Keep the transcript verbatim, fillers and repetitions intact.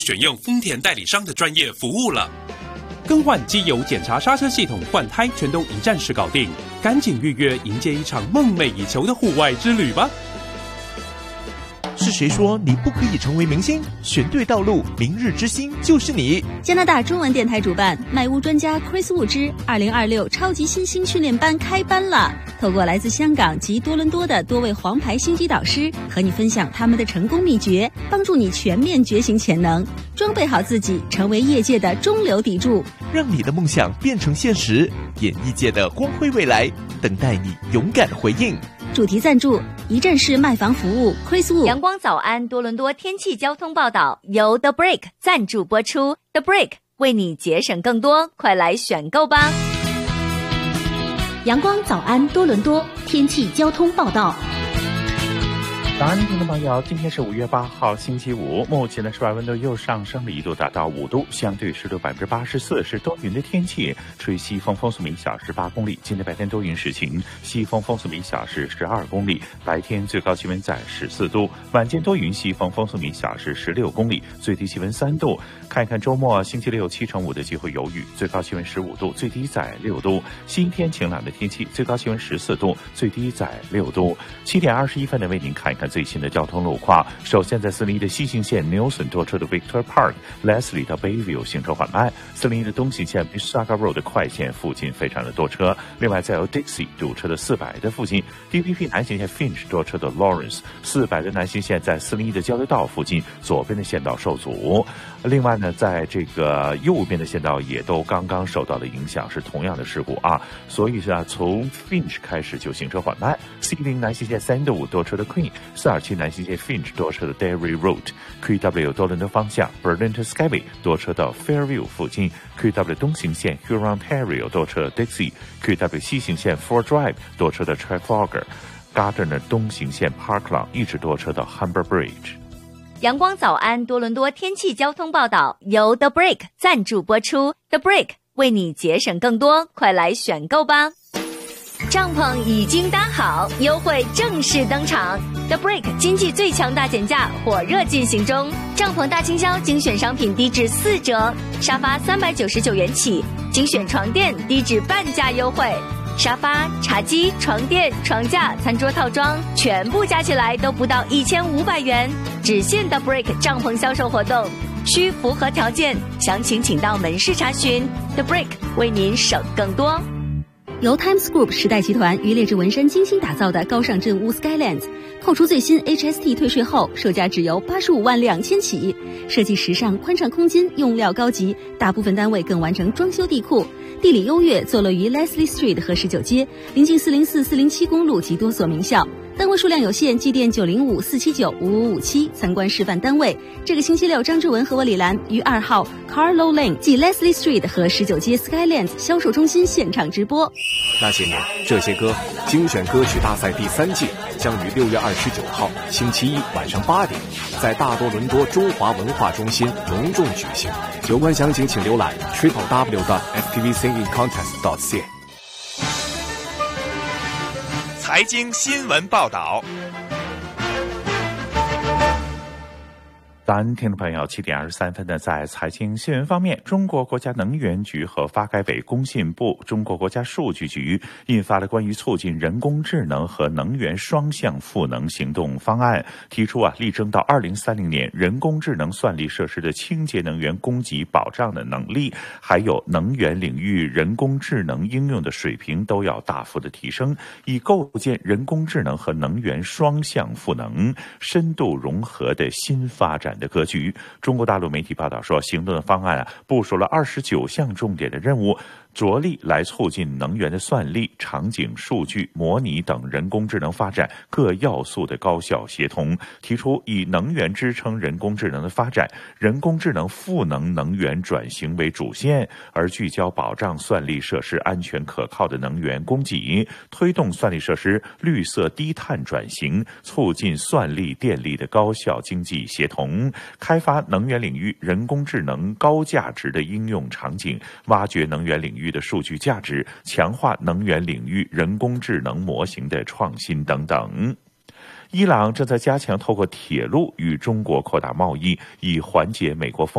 选用丰田代理商的专业服务了。 更换机油、检查刹车系统、换胎，全都一站式搞定。赶紧预约，迎接一场梦寐以求的户外之旅吧！ 是谁说你不可以成为明星？选对道路，明日之星就是你。 加拿大中文电台主办，卖屋专家 Chris Wu 之二零二六超级新星训练班开班了。透过来自香港及多伦多的多位黄牌星级导师，和你分享他们的成功秘诀，帮助你全面觉醒潜能，装备好自己，成为业界的中流砥柱， 让你的梦想变成现实。演艺界的光辉未来，等待你勇敢回应。 主题赞助一站式卖房服务 Chris Wu。 阳光早安多伦多天气交通报道由 The Break 赞助播出。 The Break 为你节省更多，快来选购吧。 阳光早安多伦多天气交通报道。 早安，听众朋友，今天是五月八号，星期五。目前的室外温度又上升了一度，达到五度，相对湿度百分之八十四，是多云的天气，吹西风，风速每小时八公里。今天白天多云时晴，西风风速每小时十二公里，白天最高气温在十四度，晚间多云，西风风速每小时十六公里，最低气温三度。看一看周末，星期六七成五的机会有雨，最高气温十五度，最低在六度。星期天晴朗的天气，最高气温十四度，最低在六度。七点二十一分的为您看一看最新的交通路况。首先在四零一的西行线 Nelson 多车的 Victor Park Leslie 到 Bayview 行车缓慢，四零一的东行线 Mississauga Road 的快线附近非常的多车。另外在由 Dixie 堵车的四百的附近， D P P 南行线 Finch 多车的 Lawrence 四百的南行线在四零一的交流道附近左边的线道受阻。另外呢，在这个右边的线道也都刚刚受到了影响，是同样的事故啊，所以是啊，从 Finch 开始就行车缓慢。C 零南行线 Sandalwood 多车的 Queen， 四二七南行线 Finch 多车的 Dairy Road，Q W 多伦多方向 Burlington Skyway 多车到 Fairview 附近， Q W 东行线 Huron-Ontario 多车 Dixie，Q W 西行线 Fort Drive 多车的 Trafalgar，Gardiner 东行线 Parkland 一直多车到 Humber Bridge。 阳光早安多伦多天气交通报道由 The Break 赞助播出。 The Break 为你节省更多，快来选购吧。帐篷已经搭好，优惠正式登场。 The Break 经济最强大减价火热进行中，帐篷大清销，精选商品低至四折，沙发三百九十九元起，精选床垫低至半价优惠，沙发、茶几、床垫、床架、餐桌套装全部加起来都不到一千五百元，只限 The Break 帐篷销售活动，需符合条件，详情请到门市查询。 The Break 为您省更多。 由 Times Group 时代集团与劣质纹身精心打造的高尚镇屋 Skylands， 扣除最新 H S T 退税后，售价只由八十五万两千起。设计时尚，宽敞空间，用料高级，大部分单位更完成装修地库。地理优越，坐落于 Leslie Street 和十九街，临近四零四、四零七公路及多所名校。单位数量有限，致电九零五四七九五五五七参观示范单位。这个星期六，张志文和我李兰于二号 Carlo Lane 即 Leslie Street 和十九街 Skylands 销售中心现场直播。 那些年，这些歌精选歌曲大赛第三届将于六月二十九号星期一晚上八点，在大多伦多中华文化中心隆重举行。有关详情请浏览 triple w dot f t v singing contest dot c a。 财经新闻报道。 咱听众朋友，七点二十三分呢，在财经新闻方面，中国国家能源局和发改委、工信部、中国国家数据局印发了关于促进人工智能和能源双向赋能行动方案，提出啊，力争到二零三零年，人工智能算力设施的清洁能源供给保障的能力，还有能源领域人工智能应用的水平都要大幅的提升，以构建人工智能和能源双向赋能、深度融合的新发展的格局。中国大陆媒体报道说，行动的方案啊，部署了二十九项重点的任务，着力来促进能源的算力、场景、数据、模拟等人工智能发展各要素的高效协同，提出以能源支撑人工智能的发展，人工智能赋能能源转型为主线，而聚焦保障算力设施安全可靠的能源供给，推动算力设施绿色低碳转型，促进算力电力的高效经济协同，开发能源领域人工智能高价值的应用场景，挖掘能源领域的数据价值，强化能源领域人工智能模型的创新等等。 伊朗正在加强透过铁路与中国扩大贸易，以缓解美国风